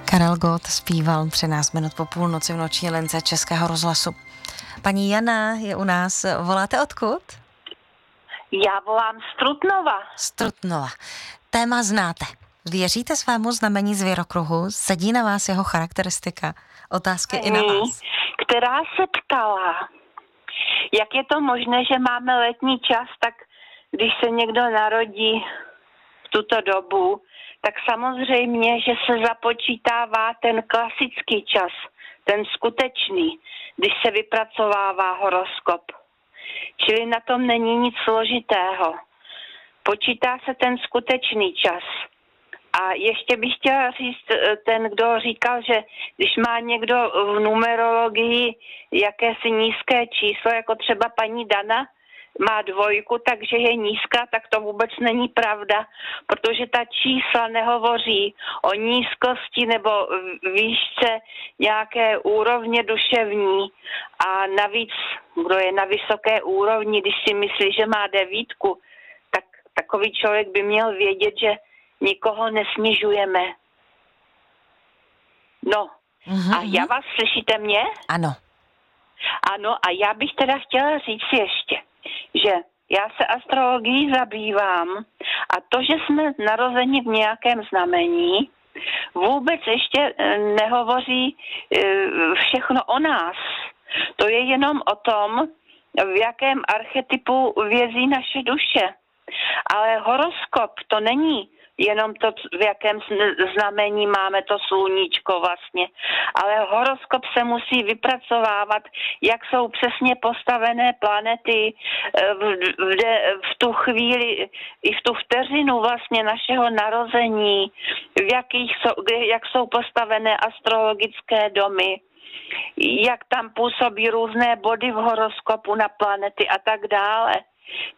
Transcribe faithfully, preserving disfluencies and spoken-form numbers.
Karel Gott zpíval třináct minut po půlnoci v noční lince Českého rozhlasu. Paní Jana je u nás. Voláte odkud? Já volám z Trutnova. Z Trutnova. Téma znáte. Věříte svému znamení zvěrokruhu? Sedí na vás jeho charakteristika? Otázky i na vás. Která se ptala, jak je to možné, že máme letní čas, tak když se někdo narodí v tuto dobu, tak samozřejmě, že se započítává ten klasický čas, ten skutečný, když se vypracovává horoskop. Čili na tom není nic složitého. Počítá se ten skutečný čas. A ještě bych chtěla říct, ten, kdo říkal, že když má někdo v numerologii jakési nízké číslo, jako třeba paní Dana má dvojku, takže je nízká, tak to vůbec není pravda, protože ta čísla nehovoří o nízkosti nebo výšce nějaké úrovně duševní. A navíc, kdo je na vysoké úrovni, když si myslí, že má devítku, tak takový člověk by měl vědět, že nikoho nesnižujeme. No, mm-hmm. A já vás slyšíte mě? Ano. Ano, a já bych teda chtěla říct ještě, že já se astrologií zabývám a to, že jsme narozeni v nějakém znamení, vůbec ještě nehovoří všechno o nás. To je jenom o tom, v jakém archetypu vězí naše duše. Ale horoskop to není jenom to, v jakém znamení máme to sluníčko vlastně. Ale horoskop se musí vypracovávat, jak jsou přesně postavené planety v, v, v tu chvíli, i v tu vteřinu vlastně našeho narození, v jakých jsou, jak jsou postavené astrologické domy, jak tam působí různé body v horoskopu na planety a tak dále.